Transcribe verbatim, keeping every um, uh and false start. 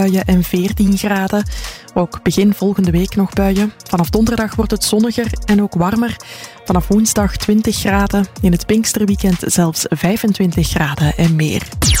buien en veertien graden. Ook begin volgende week nog buien. Vanaf donderdag wordt het zonniger en ook warmer. Vanaf woensdag twintig graden. In het Pinksterweekend zelfs vijfentwintig graden en meer.